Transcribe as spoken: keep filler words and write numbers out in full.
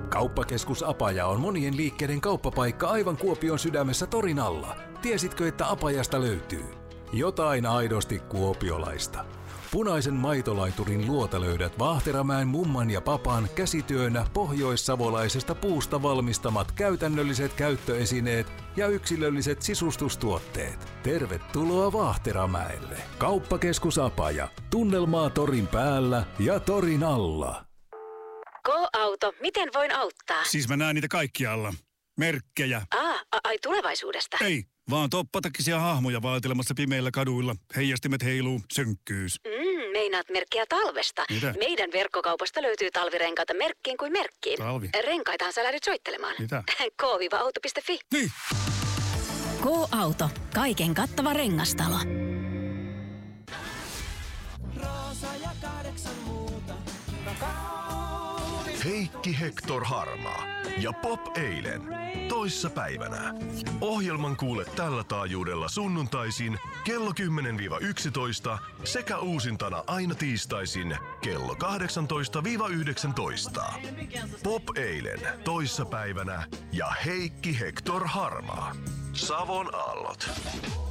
Kauppakeskus Apaja on monien liikkeiden kauppapaikka aivan Kuopion sydämessä torin alla. Tiesitkö, että Apajasta löytyy jotain aidosti kuopiolaista? Punaisen maitolaiturin luota löydät Vaahteramäen mumman ja papan käsityönä pohjoissavolaisesta puusta valmistamat käytännölliset käyttöesineet ja yksilölliset sisustustuotteet. Tervetuloa Vaahteramäelle. Kauppakeskus Apaja. Tunnelmaa torin päällä ja torin alla. Go-auto, miten voin auttaa? Siis mä näen niitä kaikkialla. Merkkejä. Aa, a- ai tulevaisuudesta? Ei, vaan toppatakisia hahmoja vaatelemassa pimeillä kaduilla. Heijastimet heiluu, sönkkyys. Mm, meinaat merkkejä talvesta. Mitä? Meidän verkkokaupasta löytyy talvirenkaita merkkiin kuin merkkiin. Talvi? Renkaitahan sä lähdyt soittelemaan. Mitä? k auto piste fi. Niin. Go-auto. Kaiken kattava rengastalo. Heikki Hector Harmaa ja Pop Eilen. Toissa päivänä. Ohjelman kuule tällä taajuudella sunnuntaisin kello kymmenen yksitoista sekä uusintana aina tiistaisin kello kahdeksantoista yhdeksäntoista. Pop Eilen. Toissa päivänä ja Heikki Hector Harmaa. Savon aallot.